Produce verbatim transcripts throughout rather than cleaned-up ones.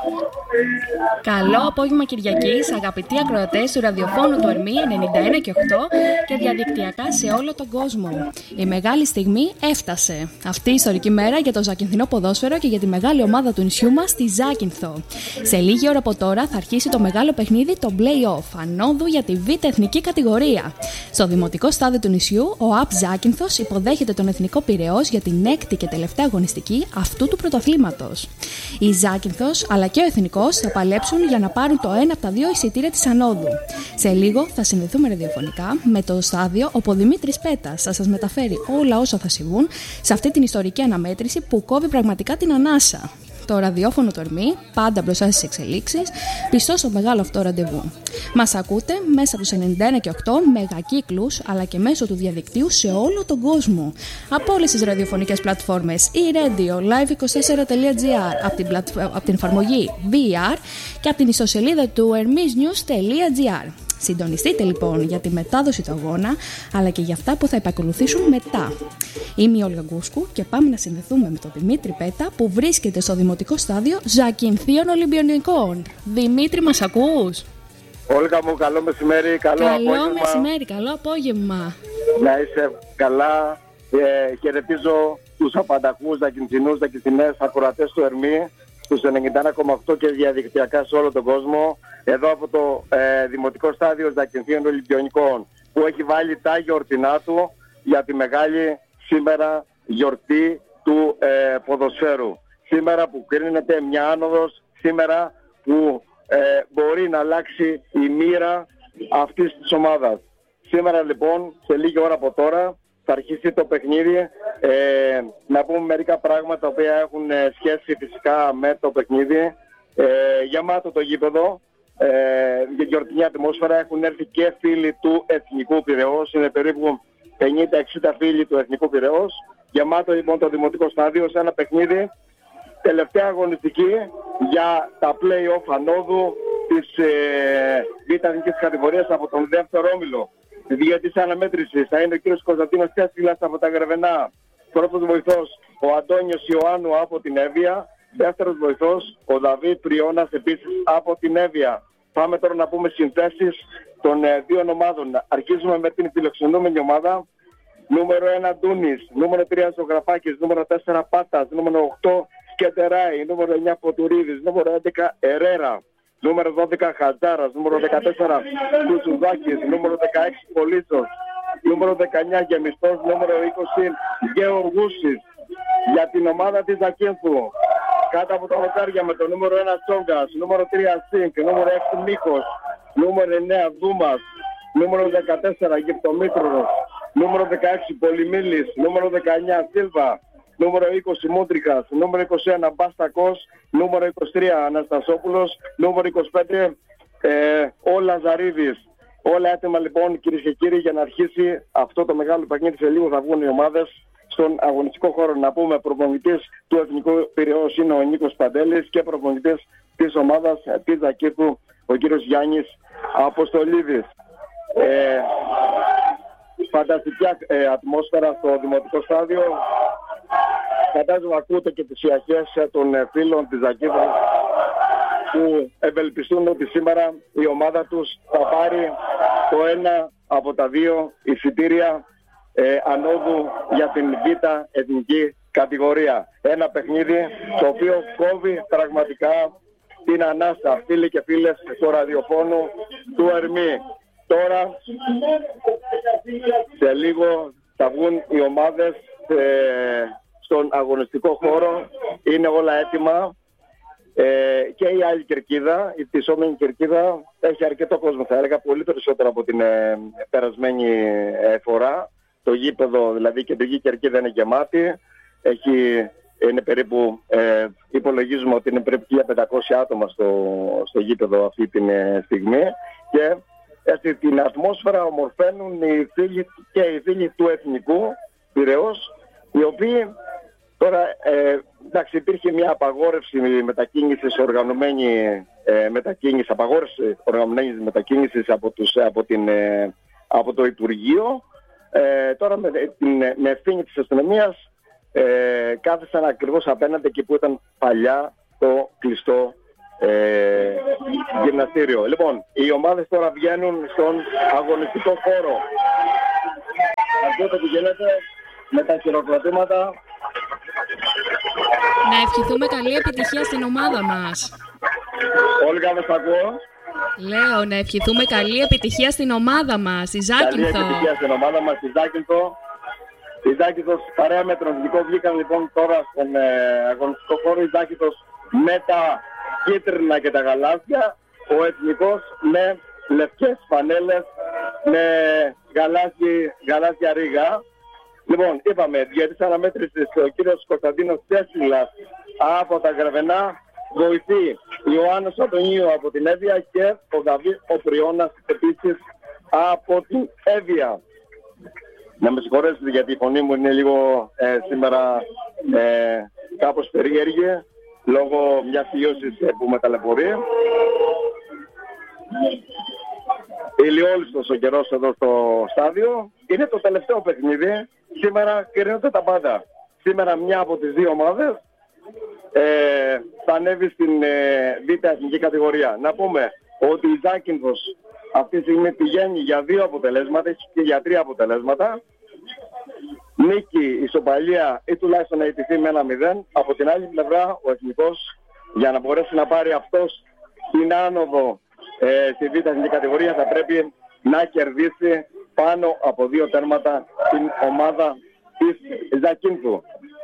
Καλό απόγευμα Κυριακής, αγαπητοί ακροατές του ραδιοφώνου του Ερμή ενενήντα ένα και οκτώ και διαδικτυακά σε όλο τον κόσμο. Η μεγάλη στιγμή έφτασε. Αυτή η ιστορική μέρα για το Ζακυνθινό ποδόσφαιρο και για τη μεγάλη ομάδα του νησιού μας, τη Ζάκυνθο. Σε λίγη ώρα από τώρα θα αρχίσει το μεγάλο παιχνίδι, το play-off ανόδου για τη Β' εθνική κατηγορία. Στο δημοτικό στάδιο του νησιού, ο ΑΠ Ζάκυνθος υποδέχεται τον Εθνικό Πειραιώς για την έκτη και τελευταία αγωνιστική αυτού του πρωταθλήματος. Η Ζάκυνθος αλλά και ο Εθνικός θα παλέψουν για να πάρουν το ένα από τα δύο εισιτήρια της ανόδου. Σε λίγο θα συνδεθούμε ραδιοφωνικά με το στάδιο όπου ο Δημήτρης Πέτας θα σας μεταφέρει όλα όσα θα συμβούν σε αυτή την ιστορική αναμέτρηση που κόβει πραγματικά την ανάσα. Το ραδιόφωνο του Ερμή, πάντα μπροστά στις εξελίξεις, πιστό στο μεγάλο αυτό ραντεβού. Μας ακούτε μέσα από τους ενενήντα ένα και οκτώ μεγακύκλους, αλλά και μέσω του διαδικτύου σε όλο τον κόσμο. Από όλες τις ραδιοφωνικές πλατφόρμες, e-radio, live είκοσι τέσσερα τελεία τζι άρ, από την, πλατ... από την εφαρμογή βι αρ και από την ιστοσελίδα του ermisnews τελεία τζι άρ. Συντονιστείτε λοιπόν για τη μετάδοση του αγώνα, αλλά και για αυτά που θα επακολουθήσουν μετά. Είμαι η Όλγα Γκούσκου και πάμε να συνδεθούμε με τον Δημήτρη Πέτα που βρίσκεται στο δημοτικό στάδιο Ζακυνθίων Ολυμπιονικών. Δημήτρη, μας ακούς? Όλγα μου, καλό μεσημέρι, καλό, καλό απόγευμα. Καλό μεσημέρι, καλό απόγευμα. Να είσαι καλά. Ε, χαιρετίζω τους απανταχούς Ζακυνθινούς, Ζακυνθινές, ακροατές του Ερμή, στους ενενήντα ένα κόμμα οκτώ και διαδικτυακά σε όλο τον κόσμο, εδώ από το ε, Δημοτικό Στάδιο Ζακυνθίων Ολυμπιονικών, που έχει βάλει τα γιορτινά του για τη μεγάλη σήμερα γιορτή του ε, ποδοσφαίρου. Σήμερα που κρίνεται μια άνοδος, σήμερα που ε, μπορεί να αλλάξει η μοίρα αυτής της ομάδας. Σήμερα λοιπόν, σε λίγη ώρα από τώρα, θα αρχίσει το παιχνίδι. Ε, να πούμε μερικά πράγματα τα οποία έχουν ε, σχέση φυσικά με το παιχνίδι. Ε, γεμάτο το γήπεδο, ε, για γιορτινή ατμόσφαιρα. Έχουν έρθει και φίλοι του Εθνικού Πειραιώς. Είναι περίπου πενήντα εξήντα φίλοι του Εθνικού Πειραιώς. Γεμάτο λοιπόν το δημοτικό στάδιο σε ένα παιχνίδι. Τελευταία αγωνιστική για τα play-off ανόδου της ε, Β' εθνικής κατηγορίας από τον δεύτερο όμιλο. Διαιτητής αναμέτρησης θα είναι ο κύριος Κωνσταντίνος Τέσφυλας από τα Γρεβενά. Πρώτος βοηθός ο Αντώνιος Ιωάννου από την Εύβοια. Δεύτερος βοηθός ο Δαβίδ Πριώνας επίσης από την Εύβοια. Πάμε τώρα να πούμε συνθέσεις των ε, δύο ομάδων. Αρχίζουμε με την φιλοξενούμενη ομάδα. Νούμερο ένα Ντούνης, νούμερο τρία Ζωγραφάκης, νούμερο τέσσερα Πάτας, νούμερο οκτώ Σκετεράη, νούμερο εννιά Ποτουρίδης, νούμερο έντεκα Ερέρα, νούμερο δώδεκα Χατζάρας, νούμερο δεκατέσσερα Κουτσουδάκης, νούμερο δεκαέξι Πολίτσος, νούμερο δεκαεννιά Γεμιστός, νούμερο είκοσι Γεωργούσης. Για την ομάδα της Ζακύνθου, κάτω από τα ροκάρια με το νούμερο ένα Τσόγκας, νούμερο τρία Σίνκ, νούμερο έξι Μίχος, νούμερο εννέα Δούμας, νούμερο δεκατέσσερα Γυπτομήτρος, νούμερο δεκαέξι Πολυμήλης, νούμερο δεκαεννιά Σίλβα, νούμερο είκοσι Μούντρικας, νούμερο είκοσι ένα Μπάστακος, νούμερο είκοσι τρία Αναστασόπουλος, νούμερο είκοσι πέντε ε, ο Λαζαρίδης. Όλα έτοιμα λοιπόν κυρίες και κύριοι για να αρχίσει αυτό το μεγάλο παιχνίδι. Σε λίγο θα βγουν οι ομάδες στον αγωνιστικό χώρο. Να πούμε προπονητής του Εθνικού Πειραιώς είναι ο Νίκος Παντέλης και προπονητής της ομάδας της Ζακύνθου ο κύριος Γιάννης Αποστολίδης. Ε, φανταστική ε, ατμόσφαιρα στο δημοτικό στάδιο. Φαντάζομαι ακούτε και τις ιαχές των ε, φίλων της Ζακύνθου που ευελπιστούν ότι σήμερα η ομάδα τους θα πάρει το ένα από τα δύο εισιτήρια ε, ανόδου για την Β' εθνική κατηγορία. Ένα παιχνίδι το οποίο κόβει πραγματικά την ανάσα, φίλοι και φίλες του ραδιοφώνου του Ερμή. Τώρα, σε λίγο θα βγουν οι ομάδες ε, στον αγωνιστικό χώρο. Είναι όλα έτοιμα. Ε, και η άλλη κερκίδα, η πτυσσόμενη κερκίδα, έχει αρκετό κόσμο, θα έλεγα πολύ περισσότερο από την ε, περασμένη ε, φορά. Το γήπεδο, δηλαδή η κεντρική κερκίδα είναι γεμάτη. Έχει, είναι περίπου, ε, υπολογίζουμε ότι είναι περίπου χίλια πεντακόσια άτομα στο, στο γήπεδο αυτή τη ε, στιγμή. Και έτσι την ατμόσφαιρα ομορφαίνουν οι φίλοι και οι φίλοι του Εθνικού Πειραιώς, οι οποίοι τώρα, ε, εντάξει, υπήρχε μια απαγόρευση μετακίνησης, οργανωμένη ε, μετακίνηση, απαγόρευση οργανωμένης μετακίνησης από, τους, από, την, ε, από το Υπουργείο. Ε, τώρα με, την, με ευθύνη της αστυνομίας ε, κάθισαν ακριβώς απέναντι εκεί που ήταν παλιά το κλειστό ε, γυμναστήριο. Λοιπόν, οι ομάδες τώρα βγαίνουν στον αγωνιστικό χώρο. Ας δείτε τι γίνεται με τα χειροκροτήματα. Να ευχηθούμε καλή επιτυχία στην ομάδα μας. Όλγα, δεν σ' ακούω. Λέω να ευχηθούμε καλή επιτυχία στην ομάδα μας, η Ζάκυνθο. Καλή επιτυχία στην ομάδα μας, η Ζάκυνθο. Η Ζάκυνθος παρέα με τον Εθνικό βγήκαν λοιπόν τώρα στον ε, αγωνιστικό χώρο. Η Ζάκυνθος με τα κίτρινα και τα γαλάζια. Ο Εθνικός με λευκές φανέλες με γαλάζι, γαλάζια ρίγα. Λοιπόν, είπαμε, διαιτής αναμέτρησης ο κύριος Κωνσταντίνος Τέσσιλας από τα Γραβενά, βοηθή Ιωάννης Αντωνίου από την Εύβοια και ο Δαβίδ ο Πριώνας επίσης από την Εύβοια. Να με συγχωρέσετε γιατί η φωνή μου είναι λίγο ε, σήμερα ε, κάπως περίεργη λόγω μιας ιώσης ε, που με ταλαιπωρεί. Ηλιόλουστος ο καιρός εδώ στο στάδιο. Είναι το τελευταίο παιχνίδι. Σήμερα κρίνονται τα πάντα. Σήμερα μια από τις δύο ομάδες ε, θα ανέβει στην ε, β' εθνική κατηγορία. Να πούμε ότι η Ζάκυνθος αυτή τη στιγμή πηγαίνει για δύο αποτελέσματα και για τρία αποτελέσματα. Νίκη, ισοπαλία ή τουλάχιστον να ιτηθεί με ένα μηδέν. Από την άλλη πλευρά ο Εθνικός για να μπορέσει να πάρει αυτός την άνοδο ε, στη β' εθνική κατηγορία θα πρέπει να κερδίσει πάνω από δύο τέρματα την ομάδα της Ζακίνθου.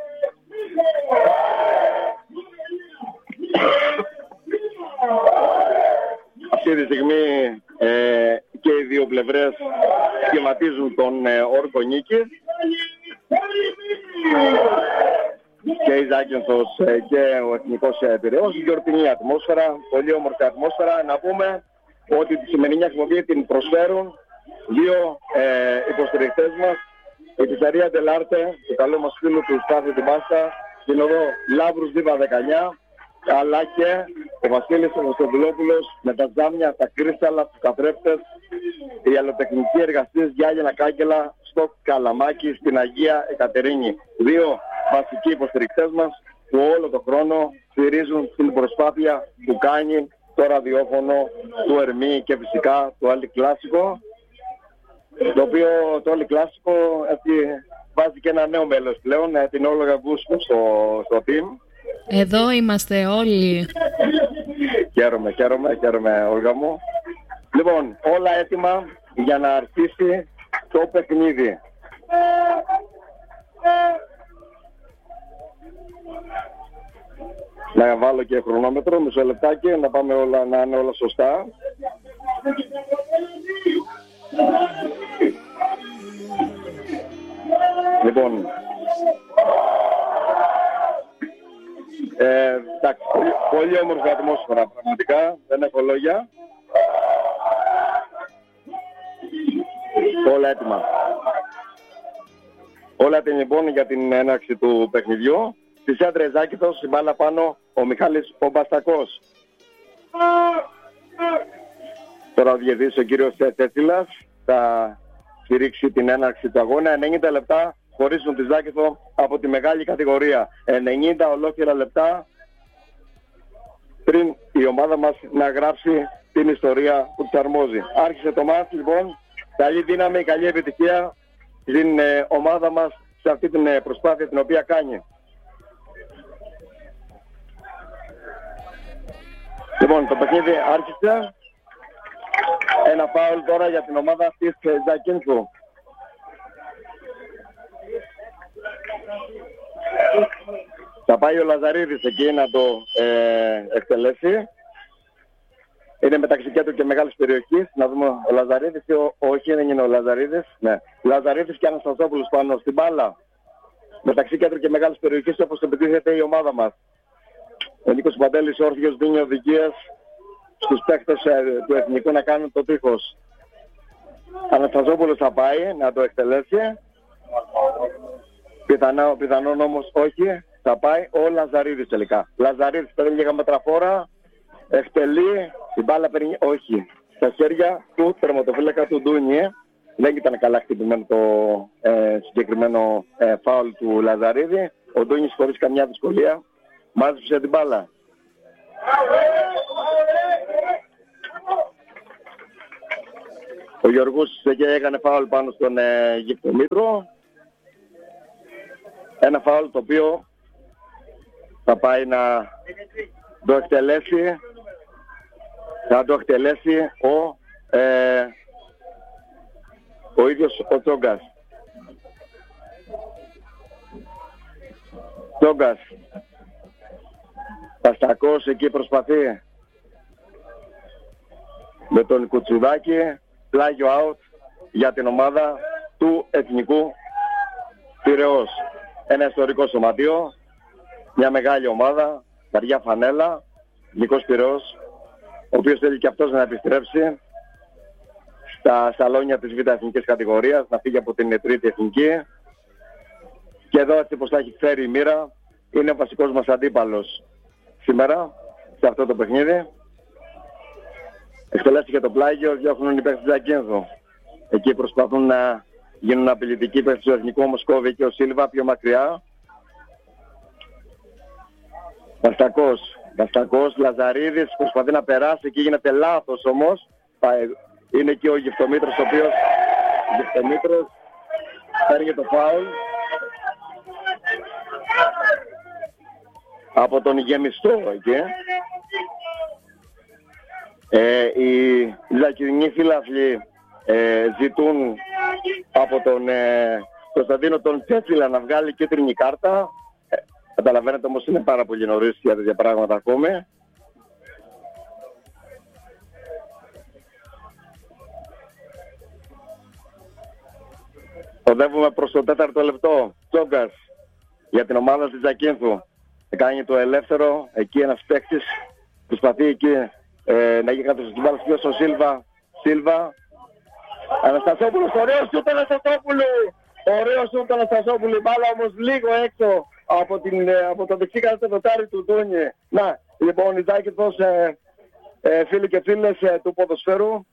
Αυτή τη στιγμή ε, και οι δύο πλευρές σχηματίζουν τον ε, όρκο νίκης. Και η Ζάκυνθος ε, και ο Εθνικός Πειραιώς. Γιορτινή ατμόσφαιρα, πολύ όμορφη ατμόσφαιρα. Να πούμε ότι τη σημερινή εκπομπή την προσφέρουν δύο ε, υποστηρικτές μας. Η Πιτσαρία Ντελάρτε, το καλό μας φίλο του Στάθη την Πάστα, την οδό Λάμπρους Δίβα δεκαεννιά, αλλά και ο Βασίλης Κωνσταντινόπουλος με τα τζάμια, τα κρίσταλα, τους καθρέφτες, η αλλοτεχνική εργασία Γιάννενα Κάγκελα στο Καλαμάκι, στην Αγία Εκατερίνη. Δύο βασικοί υποστηρικτές μας που όλο τον χρόνο στηρίζουν την προσπάθεια που κάνει το ραδιόφωνο του Ερμή και φυσικά το Άλλη Κλάσικο, το οποίο το Άλλη Κλάσικο έτσι, βάζει και ένα νέο μέλος πλέον, την Όλγα Γκούσκου στο, στο team. Εδώ είμαστε όλοι. Χαίρομαι, χαίρομαι, χαίρομαι Όλγα μου. Λοιπόν, όλα έτοιμα για να αρχίσει το παιχνίδι. Να βάλω και χρονόμετρο, μισό λεπτάκι, να πάμε όλα, να είναι όλα σωστά. Λοιπόν, ε, εντάξει, πολύ όμορφη ατμόσφαιρα πραγματικά, δεν έχω λόγια. Όλα έτοιμα. Όλα έτοιμα λοιπόν για την έναρξη του παιχνιδιού. Στη σέντρα Ζάκυνθος, η μπάλα πάνω ο Μιχάλης ο Μπαστακός. Τώρα ο διαιτητής ο κύριος Τέσσιλας θα στηρίξει την έναρξη του αγώνα. ενενήντα λεπτά χωρίζουν τη Ζάκυνθο από τη μεγάλη κατηγορία. ενενήντα ολόκληρα λεπτά πριν η ομάδα μας να γράψει την ιστορία που της αρμόζει. Άρχισε το μάτς λοιπόν. Καλή δύναμη, καλή επιτυχία στην ε, ομάδα μας σε αυτή την ε, προσπάθεια την οποία κάνει. Λοιπόν, το παιχνίδι άρχισε. Ένα φάουλ τώρα για την ομάδα της ε, Ζακίνθου. Θα πάει ο Λαζαρίδης εκεί να το ε, εκτελέσει. Είναι μεταξύ κέντρου και μεγάλης περιοχής. Να δούμε ο Λαζαρίδης ή ο... όχι, δεν είναι ο Λαζαρίδης. Ναι. Λαζαρίδης και Αναστασόπουλος πάνω στην μπάλα. Μεταξύ κέντρου και μεγάλης περιοχής όπως επιτίθεται η ομάδα μας. Ο Νίκος Παντέλης όρθιος δίνει οδηγίες στους παίκτες ε, του Εθνικού να κάνουν το τείχος. Αναστασόπουλος θα πάει να το εκτελέσει. Πιθανό, πιθανόν όμως όχι. Θα πάει ο Λαζαρίδης τελικά. Λαζαρίδης παίρνει λίγα μετραφόρα. Εκτελεί, η μπάλα παίρνει, όχι, στα χέρια του τερματοφύλακα του Ντούνι. Δεν ήταν καλά χτυπημένο το ε, συγκεκριμένο ε, φάουλ του Λαζαρίδη. Ο Ντούνις χωρίς καμιά δυσκολία μάζεψε την μπάλα. Ο Γιωργούς εκεί έκανε φάουλ πάνω στον ε, Γυπτομήτρο. Ένα φάουλ το οποίο θα πάει να το εκτελέσει. Θα το εκτελέσει ο, ε, ο ίδιος ο Τσόγκας. Τσόγκας. Παστακός εκεί προσπαθεί με τον Κουτσουδάκη. Πλάγιο out για την ομάδα του Εθνικού Πειραιώς. Ένα ιστορικό σωματείο, μια μεγάλη ομάδα, βαριά φανέλα, Εθνικός Πειραιώς, ο οποίος θέλει και αυτός να επιστρέψει στα σαλόνια της Β' Εθνικής κατηγορίας, να φύγει από την Τρίτη Εθνική. Και εδώ έτσι πως θα έχει φέρει η μοίρα, είναι ο βασικός μας αντίπαλος σήμερα, σε αυτό το παιχνίδι. Εκτελέστηκε το πλάγιο, διώχνουν οι παίκτες του Ζακίνθου. Εκεί προσπαθούν να γίνουν απειλητικοί παίκτες του Εθνικού, όμως κόβει και ο Σίλβα πιο μακριά. Βαστακός, Βαστακός, Λαζαρίδης προσπαθεί να περάσει, εκεί γίνεται λάθος όμως. Είναι εκεί ο Γεφτομήτρος, ο οποίος ο Γεφτομήτρος παίρνει το φάουλ από τον γεμιστό εκεί. Ε, οι Λακινοί φίλαθλοι ε, ζητούν από τον ε, Κωνσταντίνο τον Τσέφυλα να βγάλει κίτρινη κάρτα. Ε, καταλαβαίνετε όμως είναι πάρα πολύ νωρίς για τέτοια πράγματα ακόμη. Οδεύουμε προς το τέταρτο λεπτό. Τσόγκας για την ομάδα της Ζακίνθου. Κάνει το ελεύθερο. Εκεί ένας παίκτης προσπαθεί εκεί ε, να γίνει κάτω στην μπάλα στο Σίλβα. Σίλβα. Αναστασόπουλος, ωραίος σούτ Αναστασόπουλου. Ωραίος σούτ Αναστασόπουλου. Η μπάλα όμως λίγο έξω από, την, ε, από το δεξί κατευθυντάρι του Τούνι. Να, λοιπόν, η Ζάκυνθος, ε, ε, φίλοι και φίλες ε, του ποδοσφαίρου,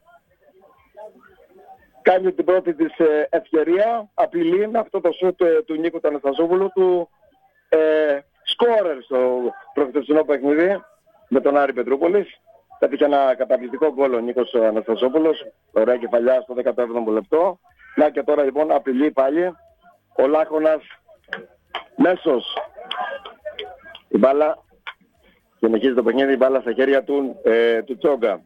κάνει την πρώτη της ε, ευκαιρία, απειλεί με αυτό το σούτ ε, του Νίκου Αναστασόπουλου, του ε, σκόρερ στο προχθεσινό παιχνίδι με τον Άρη Πετρούπολης. Πέτυχε ένα καταπληκτικό γκολ ο Νίκος Αναστασόπουλος, ωραία κεφαλιά στο δέκατο έβδομο λεπτό. Να και τώρα λοιπόν απειλεί πάλι ο Λάχωνας μέσος. Η μπάλα, συνεχίζει το παιχνίδι, η μπάλα στα χέρια του, ε, του Τσόγκα.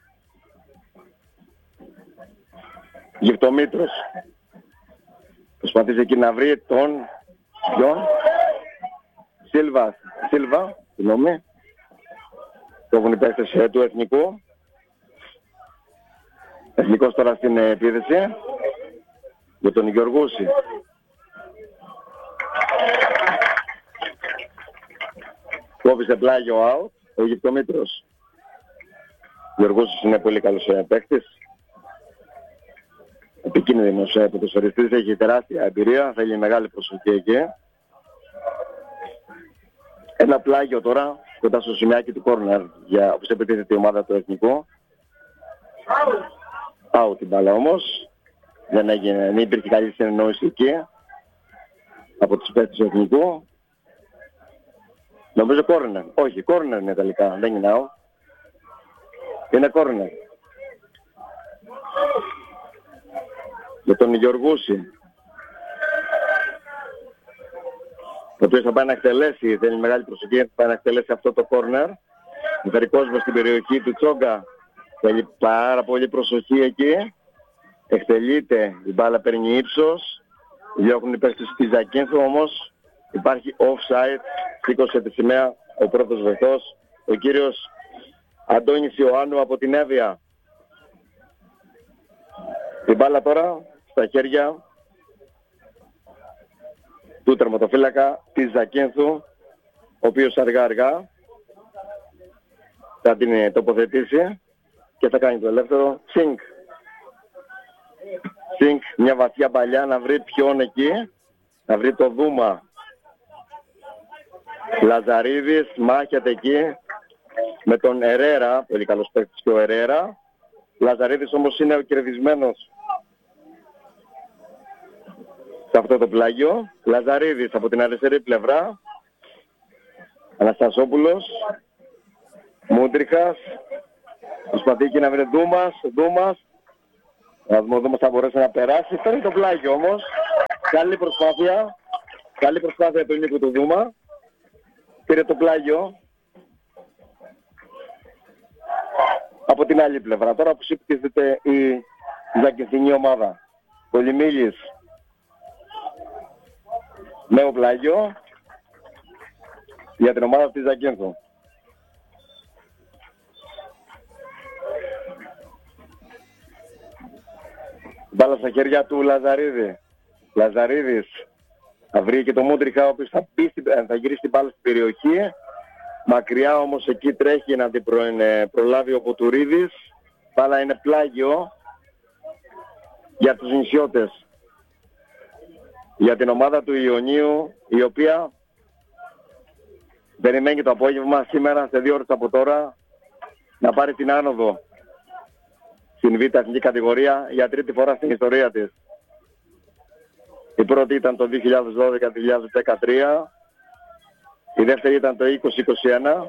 Γυπτομήτρος. Προσπαθείς εκεί να βρει τον ποιον. Σίλβα, Σίλβα, συγγνώμη. Το έχουν οι παίκτες του Εθνικού. Εθνικός τώρα στην επίθεση. Με τον Γεωργούση. Κόβησε πλάγιο out. Ο Γυπτομήτρος. Ο Γεωργούσης είναι πολύ καλός παίκτης. Επικίνδυνος ποδοσφαιριστής, έχει τεράστια εμπειρία, θέλει μεγάλη προσοχή εκεί. Ένα πλάγιο τώρα, κοντά στο σημειάκι του κόρνερ, για όπως επιτίθεται η ομάδα του Εθνικού. Out την μπάλα όμως. Δεν, έγινε, δεν υπήρχε καλή συνεννόηση εκεί από τους παίκτες του Εθνικού. Νομίζω κόρνερ. Όχι, κόρνερ είναι τελικά, δεν είναι out. Είναι κόρνερ. Με τον Γεωργούση, ο οποίος θα πάει να εκτελέσει, θέλει μεγάλη προσοχή, θα πάει να εκτελέσει αυτό το κόρνερ. Θα φέρει κόσμο στην περιοχή του Τσόγκα, θέλει πάρα πολύ προσοχή εκεί. Εκτελείται, η μπάλα παίρνει ύψος, διώχνουν οι παίκτες της Ζακίνθου, όμως υπάρχει offside, σήκωσε τη σημαία ο πρώτος βοηθός, ο κύριος Αντώνης Ιωάννου από την Εύβοια. Η μπάλα τώρα στα χέρια του τερματοφύλακα της Ζακίνθου, ο οποίος αργά αργά θα την τοποθετήσει και θα κάνει το ελεύθερο. Σινκ. Σινκ, μια βαθιά παλιά να βρει ποιον εκεί, να βρει το Δούμα. Λαζαρίδης μάχεται εκεί με τον Ερέρα, πολύ καλός παίκτης και ο Ερέρα. Λαζαρίδης όμως είναι ο κερδισμένος σε αυτό το πλάγιο. Λαζαρίδης από την αριστερή πλευρά. Αναστασόπουλος. Μούντριχας. Προσπαθεί και να βρει Δούμας. Δούμας. Να δούμε εδώ θα μπορέσει να περάσει. Φέρνει το πλάγιο όμως. Καλή προσπάθεια. Καλή προσπάθεια του Νίκου του Δούμα. Πήρε το πλάγιο. Από την άλλη πλευρά. Τώρα που συμπτύσσεται η Ζακυνθινή ομάδα. Πολυμήλης. Νέο πλάγιο. Για την ομάδα της Ζακύνθου. Μπάλα στα χέρια του Λαζαρίδη. Λαζαρίδης θα βρει και το Μούντριχα, ο οποίος θα, θα γυρίσει την μπάλα στην περιοχή. Μακριά όμως εκεί τρέχει να την προ, προλάβει ο Ποτουρίδης. Μπάλα είναι πλάγιο για τους νησιώτες. Για την ομάδα του Ιωνίου, η οποία περιμένει το απόγευμα σήμερα σε δύο ώρες από τώρα να πάρει την άνοδο στην Β' εθνική κατηγορία για τρίτη φορά στην ιστορία της. Η πρώτη ήταν το δύο χιλιάδες δώδεκα δύο χιλιάδες δεκατρία, η δεύτερη ήταν το είκοσι είκοσι ένα.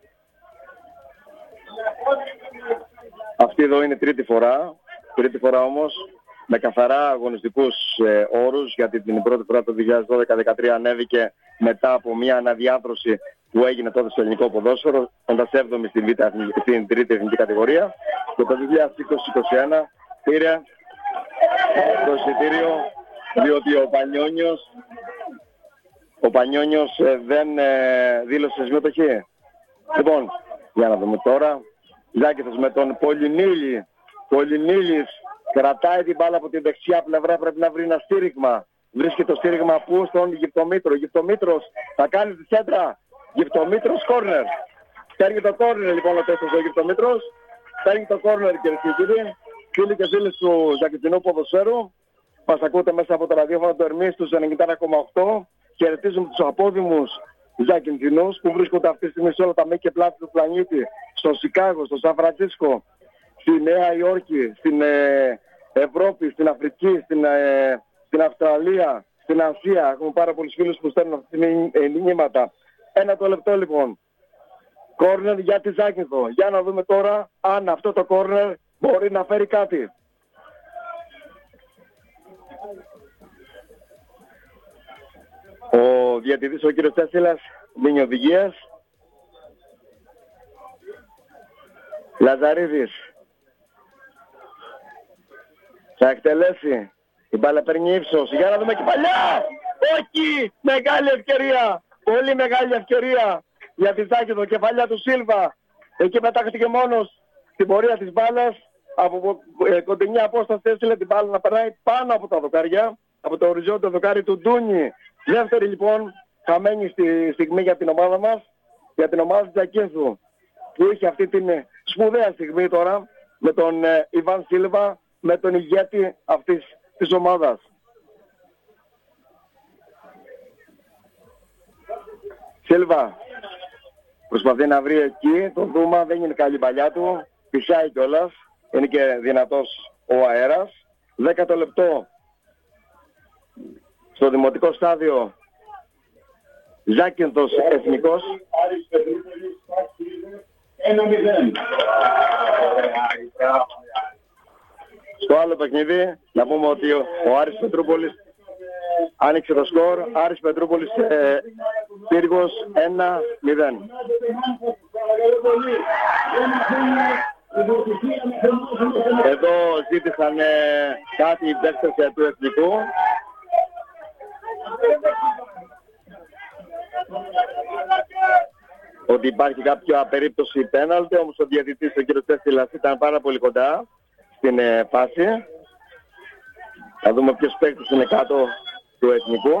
Αυτή εδώ είναι τρίτη φορά, τρίτη φορά όμως με καθαρά αγωνιστικούς ε, όρους, γιατί την πρώτη φορά το δύο χιλιάδες δώδεκα δεκατρία ανέβηκε μετά από μια αναδιάθρωση που έγινε τότε στο ελληνικό ποδόσφαιρο, όντας έβδομη στην, Β, στην τρίτη εθνική κατηγορία, και το δύο χιλιάδες είκοσι είκοσι ένα πήρε το εισιτήριο, διότι ο Πανιόνιος, ο Πανιόνιος ε, δεν ε, δήλωσε συμμετοχή. Λοιπόν, για να δούμε τώρα. Ζάκηθος με τον Πολυμήλη. Πολυμήλης κρατάει την μπάλα από την δεξιά πλευρά, πρέπει να βρει ένα στήριγμα. Βρίσκει το στήριγμα που στον Γυπτομήτρο. Γυπτομήτρος θα κάνει τη σέντρα. Γυπτομήτρος κόρνερ. Παίρνει το κόρνερ λοιπόν ο τέστος ο Γυπτομήτρος. Παίρνει το κόρνερ, κύριε και κύριοι. Φίλοι και φίλοι του Ζακυνθινού ποδοσφαίρου. Μας ακούτε μέσα από το ραδιόφωνο του Ερμή στους ενενήντα ένα κόμμα οκτώ. Χαιρετίζουμε τους απόδημους Ζακυνθινούς που βρίσκονται αυτή τη στιγμή σε όλα τα μέη και πλάτη του πλανήτη. Στο Σικάγο, στο Σαν Φρανσίσκο, στη Νέα Υόρκη, στην ε, Ευρώπη, στην Αφρική, στην, ε, στην Αυστραλία, στην Ασία. Έχουμε πάρα πολλούς φίλους που στέλνουν αυτή τη μηνύματα. Ένα το λεπτό λοιπόν. Κόρνερ για τη Ζάκυνθο. Για να δούμε τώρα αν αυτό το κόρνερ μπορεί να φέρει κάτι. Ο διαιτητής, ο κύριος Τέσσιλας, δίνει οδηγίες. Λαζαρίδης θα εκτελέσει. Η μπάλα παίρνει ύψος. Για να δούμε κεφαλιά. Όχι! Μεγάλη ευκαιρία. Πολύ μεγάλη ευκαιρία για τη Ζάκυνθο. Κεφαλιά του Σίλβα. Εκεί πετάχτηκε μόνος στην πορεία της μπάλας. Από ε, κοντινή απόσταση έστειλε την μπάλα να περνάει πάνω από τα δοκάρια. Από το οριζόντιο δοκάρι του Ντούνι. Δεύτερη λοιπόν χαμένη στη στιγμή για την ομάδα μας. Για την ομάδα της Ζακύνθου, που είχε αυτή την σπουδαία στιγμή τώρα με τον ε, Ιβάν Σίλβα, με τον ηγέτη αυτής της ομάδας. Σίλβα προσπαθεί να βρει εκεί τον Δούμα, δεν είναι καλή παλιά του, πισάει κιόλας, είναι και δυνατός ο αέρας. Δέκατο λεπτό στο δημοτικό στάδιο, Ζάκυνθος Εθνικός. Στο άλλο παιχνίδι να πούμε ότι ο, ο Άρης Πετρούπολης άνοιξε το σκορ. Άρης Πετρούπολης ε, Πύργος ένα μηδέν. Εδώ ζήτησαν ε, κάτι οι παίκτες του Εθνικού. Ότι υπάρχει κάποια περίπτωση πέναλτι, όμως ο διαιτητής, ο κ. Τέσσιλας, ήταν πάρα πολύ κοντά στην ε, φάση. Θα δούμε ποιος παίκτης είναι κάτω του Εθνικού.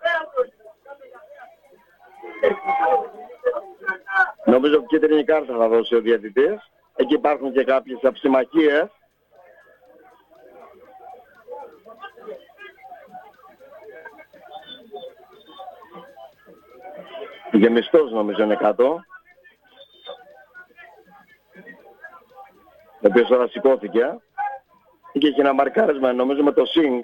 Νομίζω κίτρινη κάρτα θα δώσει ο διαιτητής. Εκεί υπάρχουν και κάποιες αψημαχίες. Γεμιστός νομίζω είναι κάτω. Ο οποίος τώρα σηκώθηκε. Και έχει ένα μαρκάρισμα νομίζω με το Σινγκ.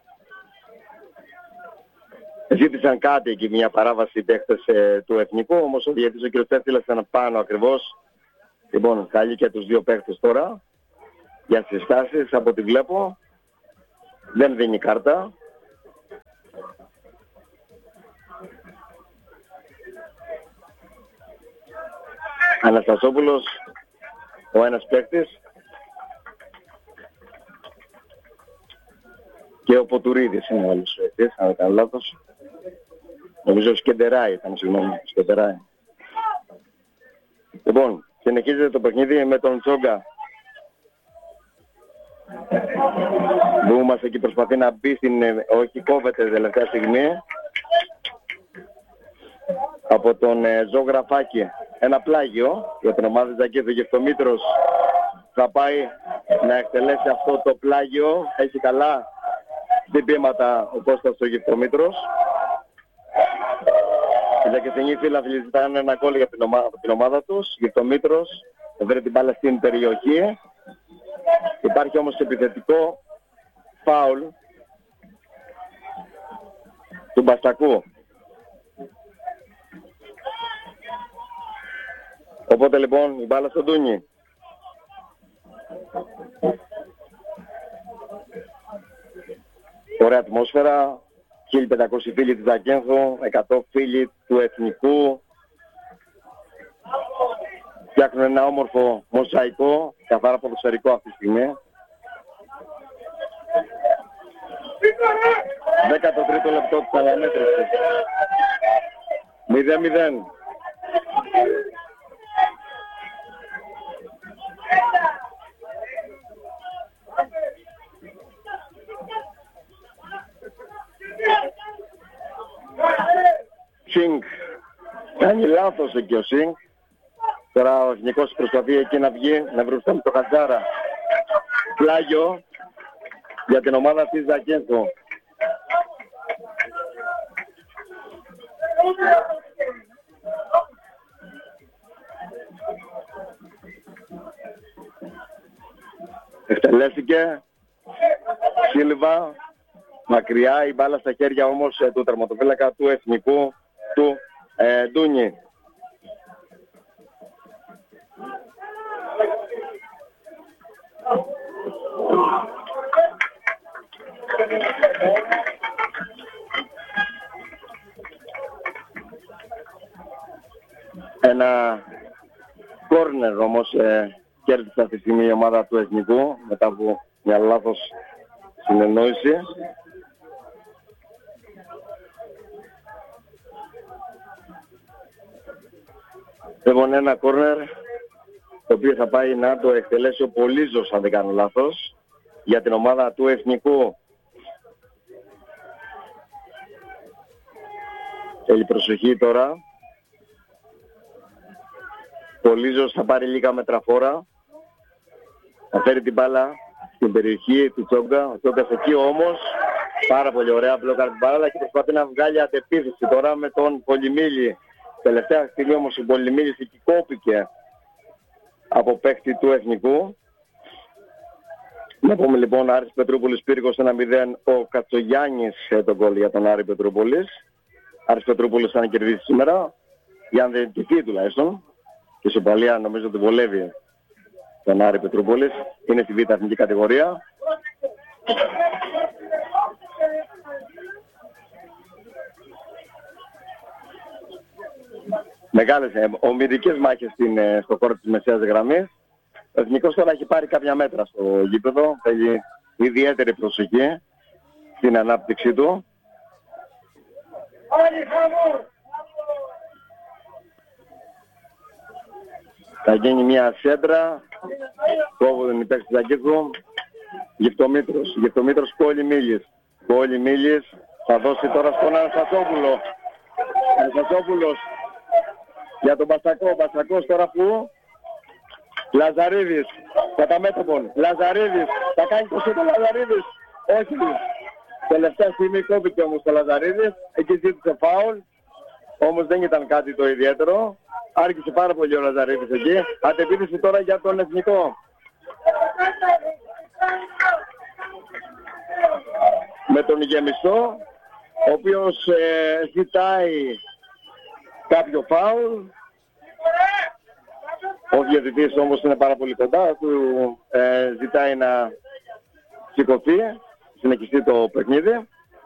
Ζήτησαν κάτι εκεί, μια παράβαση παίχτες ε, του Εθνικού, όμως ο διαιτητής ο κ. Τέσσιλας ήταν πάνω ακριβώς. Λοιπόν, καλεί και τους δύο παίχτες τώρα για συστάσεις από ό,τι βλέπω. δεν δίνει κάρτα. Αναστασόπουλος, ο ένας παίκτης, και ο Ποτουρίδης είναι ο άλλος παίκτης, αν δεν κάνω λάθος. Νομίζω Σκεντεράι ήταν, συγγνώμη, Σκεντεράι. Λοιπόν, συνεχίζεται το παιχνίδι με τον Τσόγκα, που μας εκεί προσπαθεί να μπει στην, όχι κόβεται τελευταία στιγμή, από τον ε, Ζωγραφάκη. Ένα πλάγιο για την ομάδα της Ζακίδου. Γευτομήτρος θα πάει να εκτελέσει αυτό το πλάγιο. Έχει καλά χτυπήματα ο Κώστας ο Γευτομήτρος. Οι Ζακηθινοί φίλαθλοι ζητάνε ένα γκολ για την ομάδα, την ομάδα τους. Γευτομήτρος έβρε την μπάλα στην περιοχή. Υπάρχει όμως επιθετικό φάουλ του Μπαστακού. Οπότε λοιπόν η μπάλα στον Ντούνι. Ωραία ατμόσφαιρα. χίλια πεντακόσιοι φίλοι της Ζακένθου, εκατό φίλοι του Εθνικού. Φτιάχνουν ένα όμορφο μοσαϊκό, καθαρά ποδοσφαιρικό αυτή τη στιγμή. δέκατο τρίτο λεπτό της αναμέτρησης. μηδέν μηδέν. Σινγκ. Κάνει λάθος εκεί ο Σινγκ. Τώρα ο Εθνικός προσπαθεί εκεί να βγει, να βρουστεί με το Χατζάρα. Πλάγιο για την ομάδα της Ζακένθου. Εκτελέστηκε. Σίλβα. Μακριά η μπάλα στα χέρια όμως ε, του τερματοφύλακα του Εθνικού, του ε, Ντούνι. Ένα κόρνερ όμως ε, κέρδισε αυτή τη στιγμή η ομάδα του Εθνικού μετά από μια λάθος συνεννόηση. Λοιπόν, ένα κόρνερ το οποίο θα πάει να το εκτελέσει ο Πολύζος, αν δεν κάνω λάθος, για την ομάδα του Εθνικού. Θέλει προσοχή τώρα. Πολύζος θα πάρει λίγα μετραφόρα. Θα φέρει την μπάλα στην περιοχή του Τσόγκα. Ο Τσόγκας εκεί όμως, πάρα πολύ ωραία, μπλοκάρει την μπάλα και προσπαθεί να βγάλει αντεπίθεση τώρα με τον Πολυμήλη. Τελευταία στιγμή όμως ο Πολυμήλης εκεί κόπηκε από παίκτη του Εθνικού. Να πούμε λοιπόν Άρης Πετρούπολης Πύργος ένα μηδέν, ο Κατσογιάννης τον γκολ για τον Άρη Πετρούπολης. Άρης Πετρούπολης θα κερδίσει σήμερα, για να δεν τυχεί τουλάχιστον. Και η Σοπαλία νομίζω ότι βολεύει τον Άρη Πετρούπολης. Είναι στη β' εθνική κατηγορία. Μεγάλες ε, ομιδικές μάχες στην, ε, στο χώρο της μεσαίας γραμμής. Ο Εθνικός τώρα έχει πάρει κάποια μέτρα στο γήπεδο. Θέλει ιδιαίτερη προσοχή στην ανάπτυξή του. Θα γίνει μια σέντρα. Κόβουν οι παίκτες της Ζακίδου. Γευτομήτρος. Γευτομήτρος Πολυμήλης. Πολυμήλης θα δώσει τώρα στον Αναστασόπουλο. Αναστασόπουλος για τον Μπαστακό. Μπαστακός τώρα που... Λαζαρίδης. Κατά μέτωπον. Λαζαρίδης. Θα κάνει το σούτο Λαζαρίδης. Όχι. Τελευταία στιγμή κόπηκε όμως το Λαζαρίδης. Εκεί ζήτησε φάουλ. Όμως δεν ήταν κάτι το ιδιαίτερο. Άρχισε πάρα πολύ ο Λαζαρίδης εκεί. Αντεπίθεση τώρα για τον Εθνικό. Με τον Γεμιστό, ο οποίος ε, ζητάει κάποιο φάουλ. Ο διαιτητής όμως είναι πάρα πολύ κοντά, του ε, ζητάει να σηκωθεί. συνεχιστεί το παιχνίδι.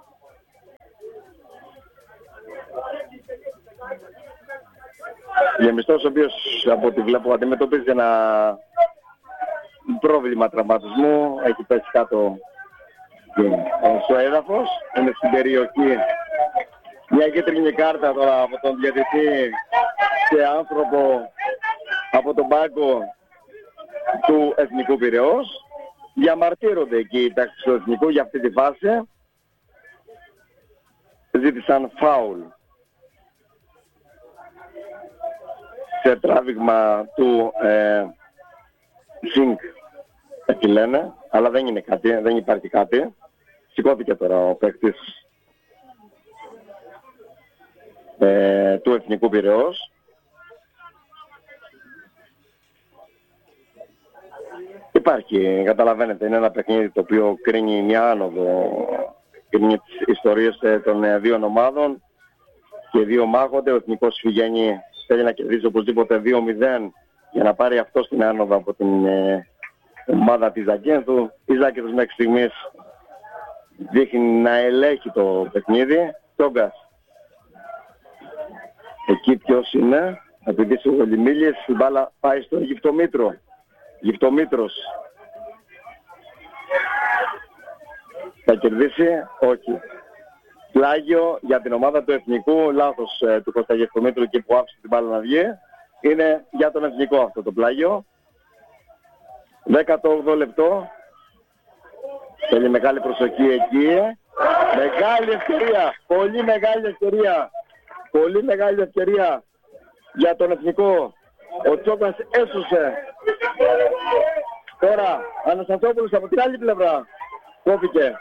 Γεμιστός, ο οποίος από ό,τι βλέπω αντιμετωπίζει ένα πρόβλημα τραυματισμού, έχει πέσει κάτω στο έδαφος, είναι στην περιοχή. Μια κίτρινη κάρτα τώρα από τον διαιτητή σε άνθρωπο από τον πάγκο του Εθνικού Πειραιώς. Διαμαρτύρονται εκεί οι τάξεις του Εθνικού για αυτή τη φάση. Ζήτησαν φάουλ σε τράβηγμα του ε, Σινκ, έτσι λένε, αλλά δεν είναι κάτι, δεν υπάρχει κάτι. Σηκώθηκε τώρα ο παίκτης ε, του Εθνικού Πειραιώς. Υπάρχει, καταλαβαίνετε, είναι ένα παιχνίδι το οποίο κρίνει μια άνοδο, κρίνει τις ιστορίες των δύο ομάδων και δύο μάχονται. Ο Εθνικός πηγαίνει, θέλει να κερδίσει οπωσδήποτε δύο μηδέν για να πάρει αυτό στην άνοδο από την ε, ομάδα της Ζακίνθου. Η Ζάκυνθος μέχρι στιγμής δείχνει να ελέγχει το παιχνίδι. Τόγκας. Εκεί ποιος είναι, επειδή ο Γολιμίλης, η μπάλα πάει στο Γυφτομήτρο. Γυφτομήτρος. Θα κερδίσει, όχι. Πλάγιο για την ομάδα του Εθνικού, λάθος ε, του Κώστα Γυφτομήτρου εκεί που άφησε την μπάλα να βγει. Είναι για τον Εθνικό αυτό το πλάγιο. δέκατο όγδοο λεπτό. Θέλει μεγάλη προσοχή εκεί. Μεγάλη ευκαιρία. Πολύ μεγάλη ευκαιρία. Πολύ μεγάλη ευκαιρία για τον Εθνικό. Ο Τσόκας έσωσε. Τώρα Αναστασόπουλος από την άλλη πλευρά. Κόπηκε.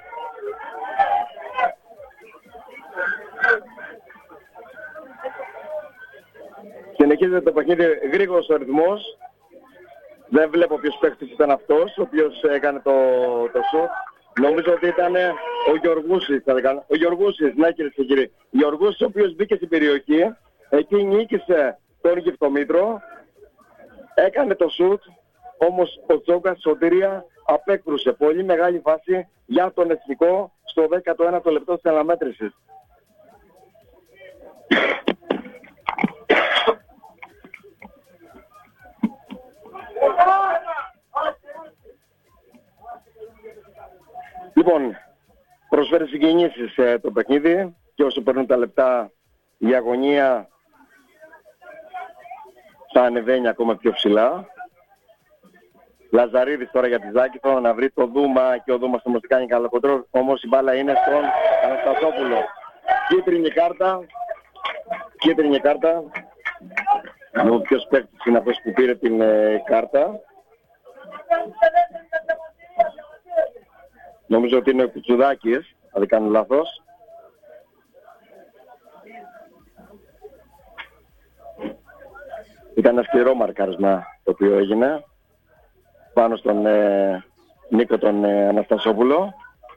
Συνεχίζεται το παιχνίδι, γρήγορος ο ρυθμός. Δεν βλέπω ποιος παίκτης ήταν αυτός, ο οποίος έκανε το, το σουτ. Νομίζω ότι ήταν ο Γιωργούσης. Ο Γιωργούσης, ναι κύριε και κύριοι. Ο Γιωργούσης, ο οποίος μπήκε στην περιοχή. Εκεί νίκησε τον Γυφτομήτρο. Έκανε το σουτ. Όμως ο Τσόγκας Σωτήρια απέκρουσε. Πολύ μεγάλη φάση για τον Εθνικό στο δέκατο ένατο λεπτό της αναμέτρησης. Λοιπόν, προσφέρει συγκινήσεις ε, το παιχνίδι και όσο παίρνουν τα λεπτά η αγωνία θα ανεβαίνει ακόμα πιο ψηλά. Λαζαρίδης τώρα για τη Ζάκυνθο να βρει το Δούμα και ο Δούμας όμως κάνει καλό κοντρόλ, όμως η μπάλα είναι στον Αναστασόπουλο. Κίτρινη κάρτα, κίτρινη κάρτα. Ο ποιος παίκτης είναι αυτός που πήρε την ε, κάρτα. Νομίζω ότι είναι ο Κουτσουδάκης, αν δεν κάνω λάθος. Ήταν ένα σκληρό μαρκάρισμα το οποίο έγινε πάνω στον ε, Νίκο τον ε, Αναστασόπουλο.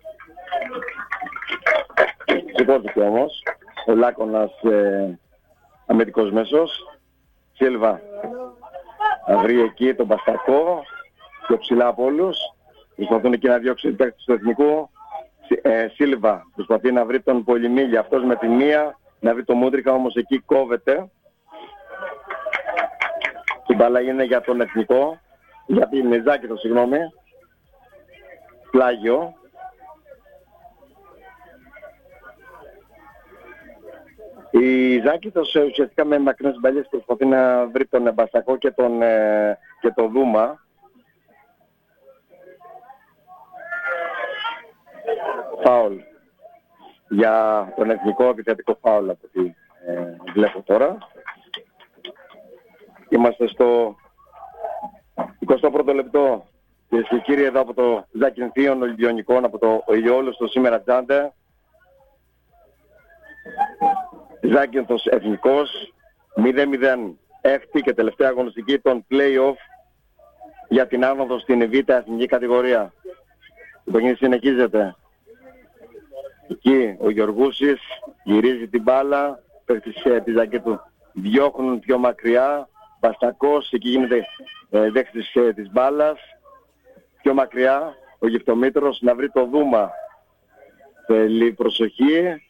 Σηκώθηκε όμως ο Λάκωνας ε, αμυντικός μέσος. Σίλβα θα βρει εκεί τον Μπαστακό, πιο ψηλά από όλους. Προσπαθούν εκεί να διώξει την παίκτης του Εθνικού. Ε, Σίλβα προσπαθεί να βρει τον Πολυμίλια, αυτός με τη μία, να βρει τον Μούντρικα, όμως εκεί κόβεται. Η μπάλα είναι για τον Εθνικό, για την Ζάκυνθο, συγγνώμη. Πλάγιο. Η Ζάκυνθος ουσιαστικά με μακρινές μπαλιές προσπαθεί να βρει τον Μπαστακό και τον, ε, και τον Δούμα. Φάουλ για τον Εθνικό, επιθετικό φάουλ από ό,τι ε, βλέπω τώρα. Είμαστε στο εικοστό πρώτο λεπτό. Κυρίες και κύριοι, εδώ από το Ζακυνθίων Ολυμπιονικών, από το Ηλιόλουστο σήμερα Τζάντε. Ζάκυνθος Εθνικός, μηδέν μηδέν, έκτη και τελευταία αγωνιστική των play-off για την άνοδο στην Β' εθνική κατηγορία. Το παιχνίδι συνεχίζεται. Εκεί ο Γιωργούσης γυρίζει την μπάλα, παίκτης της Ζακύνθου διώχνουν πιο μακριά. Μπαστακός, εκεί γίνεται ε, δέκτης ε, της μπάλας. Πιο μακριά ο Γυφτομήτρος να βρει το Δούμα. Θέλει προσοχή.